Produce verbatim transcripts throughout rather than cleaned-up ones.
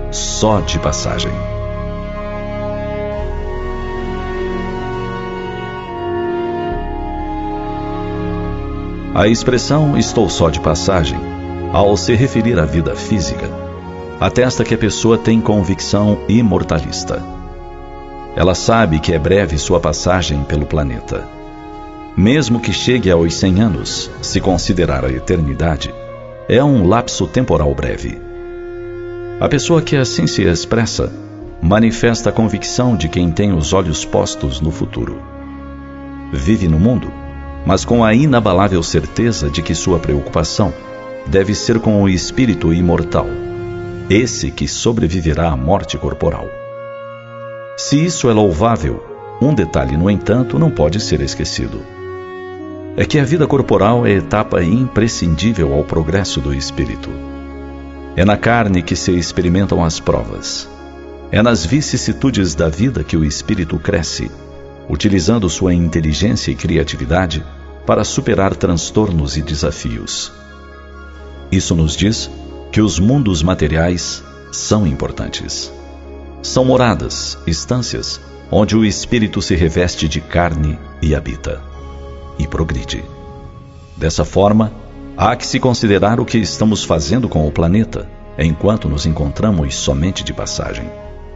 só de passagem. A expressão "estou só de passagem", ao se referir à vida física, atesta que a pessoa tem convicção imortalista. Ela sabe que é breve sua passagem pelo planeta. Mesmo que chegue aos cem anos, se considerar a eternidade, é um lapso temporal breve. A pessoa que assim se expressa manifesta a convicção de quem tem os olhos postos no futuro. Vive no mundo, mas com a inabalável certeza de que sua preocupação deve ser com o espírito imortal, esse que sobreviverá à morte corporal. Se isso é louvável, um detalhe, no entanto, não pode ser esquecido. É que a vida corporal é etapa imprescindível ao progresso do espírito. É na carne que se experimentam as provas. É nas vicissitudes da vida que o espírito cresce, utilizando sua inteligência e criatividade para superar transtornos e desafios. Isso nos diz que os mundos materiais são importantes. São moradas, estâncias, onde o espírito se reveste de carne e habita, e progride. Dessa forma, há que se considerar o que estamos fazendo com o planeta, enquanto nos encontramos somente de passagem.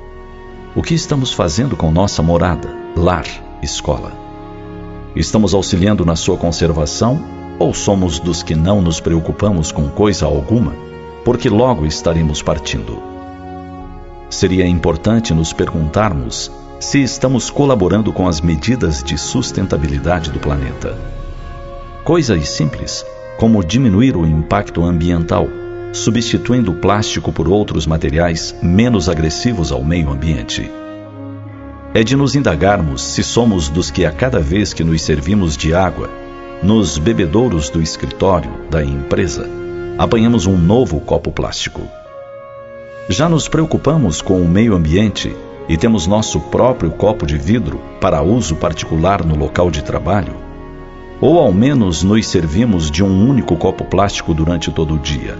O que estamos fazendo com nossa morada, lar, escola? Estamos auxiliando na sua conservação, ou somos dos que não nos preocupamos com coisa alguma, porque logo estaremos partindo? Seria importante nos perguntarmos se estamos colaborando com as medidas de sustentabilidade do planeta. Coisas simples, como diminuir o impacto ambiental, substituindo o plástico por outros materiais menos agressivos ao meio ambiente. É de nos indagarmos se somos dos que, a cada vez que nos servimos de água, nos bebedouros do escritório, da empresa, apanhamos um novo copo plástico. Já nos preocupamos com o meio ambiente e temos nosso próprio copo de vidro para uso particular no local de trabalho? Ou ao menos nos servimos de um único copo plástico durante todo o dia?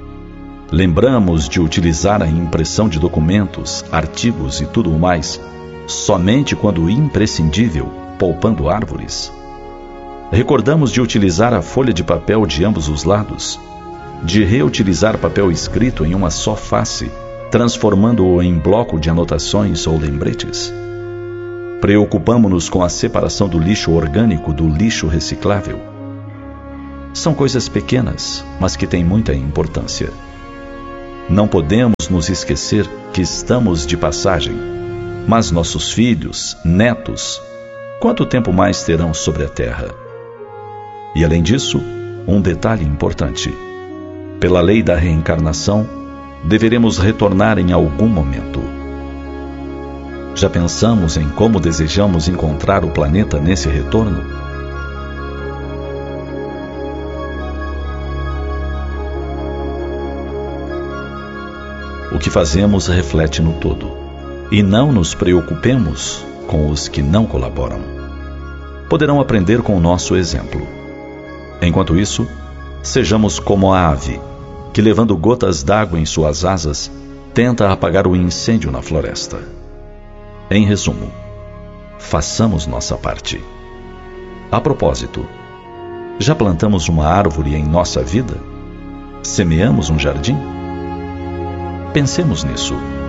Lembramos de utilizar a impressão de documentos, artigos e tudo mais somente quando imprescindível, poupando árvores? Recordamos de utilizar a folha de papel de ambos os lados, de reutilizar papel escrito em uma só face, transformando-o em bloco de anotações ou lembretes? Preocupamo-nos com a separação do lixo orgânico do lixo reciclável? São coisas pequenas, mas que têm muita importância. Não podemos nos esquecer que estamos de passagem, mas nossos filhos, netos, quanto tempo mais terão sobre a terra? E além disso, um detalhe importante: pela lei da reencarnação, deveremos retornar em algum momento. Já pensamos em como desejamos encontrar o planeta nesse retorno? O que fazemos reflete no todo, e não nos preocupemos com os que não colaboram. Poderão aprender com o nosso exemplo. Enquanto isso, sejamos como a ave, que levando gotas d'água em suas asas, tenta apagar o incêndio na floresta. Em resumo, façamos nossa parte. A propósito, já plantamos uma árvore em nossa vida? Semeamos um jardim? Pensemos nisso.